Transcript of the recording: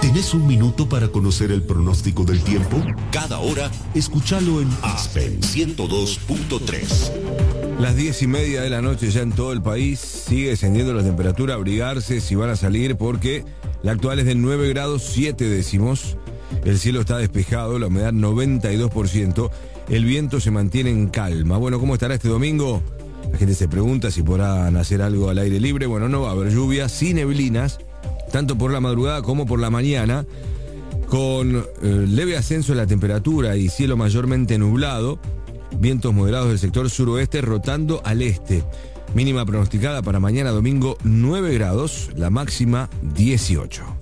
¿Tenés un minuto para conocer el pronóstico del tiempo? Cada hora, escúchalo en Aspen 102.3. Las 10:30 de la noche ya en todo el país, sigue descendiendo la temperatura, abrigarse si van a salir porque la actual es de 9 grados 7 décimos, el cielo está despejado, la humedad 92%, el viento se mantiene en calma. Bueno, ¿cómo estará este domingo? La gente se pregunta si podrán hacer algo al aire libre. Bueno, no va a haber lluvia, sí neblinas, tanto por la madrugada como por la mañana, con leve ascenso en la temperatura y cielo mayormente nublado, vientos moderados del sector suroeste rotando al este. Mínima pronosticada para mañana domingo 9 grados, la máxima 18.